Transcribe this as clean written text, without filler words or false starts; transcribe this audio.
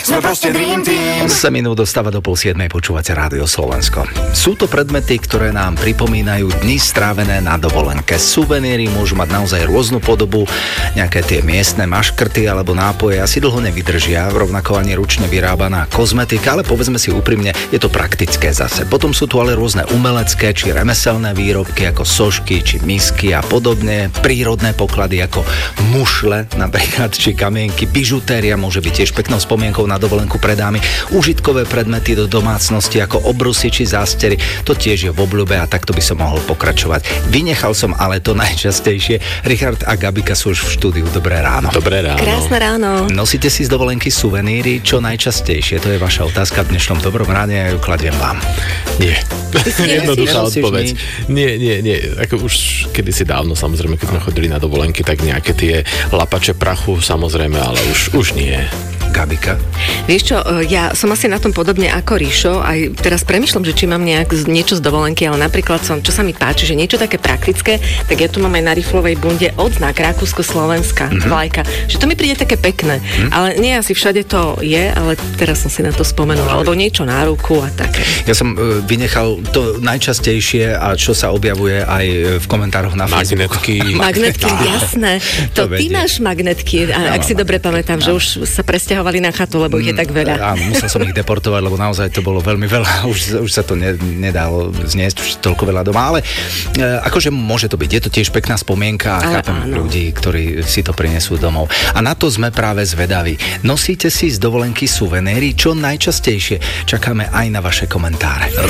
sme proste Dream Team. 7 minút dostáva do 6:30, počúvate Rádio Slovensko. Sú to predmety, ktoré nám pripomínajú dni strávené na dovolenke. Suveníry môžu mať naozaj rôznu podobu, nejaké tie miestne maškrty alebo nápoje asi dlho nevydržia, rovnako ani ručne vyrábaná kozmetika, ale povedzme si úprimne, je to praktické zase. Potom sú tu ale rôzne umelecké či remeselné výrobky ako sošky či misky a podobne, prírodné poklady ako mušle napríklad či kamienky, bižutéria môže byť tiež peknou spomienkou na dovolenku pre dámy, užitkové predmety do domácnosti ako obrusy či zástery, to tiež je v obľúbe a takto by som mohol pokračovať. Vynechal som ale to najčastejšie. Richard a Gabika sú už v štúdiu. Dobré ráno. Dobré ráno. Krásne ráno. Nosíte si z dovolenky suveníry čo najčastejšie? To je vaša otázka v dnešnom Dobrom ráne a ju kladiem vám. Nie. Jednoduchá odpoveď. Nie. Ako už kedysi dávno, samozrejme, keď sme chodili na dovolenky, tak nejaké tie lapače prachu, samozrejme, ale už nie. Gabika? Vieš čo, ja som asi na tom podobne ako Ríšo, aj teraz premýšľam, že či mám niečo z dovolenky, ale napríklad čo sa mi páči, že niečo také praktické, tak ja tu mám aj na riflovej bunde odznak Rakúsko-Slovenska, vlajka, že to mi príde také pekné, ale nie asi všade to je, ale teraz som si na to spomenula, alebo niečo na ruku a také. Ja som vynechal to najčastejšie a čo sa objavuje aj v komentároch na Facebooku. Magnetky, jasné. To ty máš magnetky, ak si dobre pamätám, že už sa presťahovali na chatu, lebo ich je tak veľa. Áno, musel som ich deportovať, lebo naozaj to bolo veľmi veľa. Už sa to nedalo zniesť, už toľko veľa doma, ale akože môže to byť. Je to tiež pekná spomienka a chápem ľudí, ktorí si to prinesú domov. A na to sme práve zvedaví. Nosíte si z dovolenky suvenéry čo najčastejšie? Čakáme aj na vaše komentáre.